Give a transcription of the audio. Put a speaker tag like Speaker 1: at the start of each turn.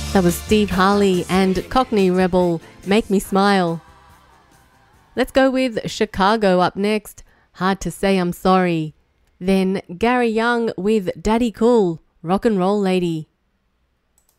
Speaker 1: That was Steve Harley and Cockney Rebel, Make Me Smile. Let's go with Chicago up next, Hard to Say I'm Sorry. Then Gary Young with Daddy Cool, Rock and Roll Lady.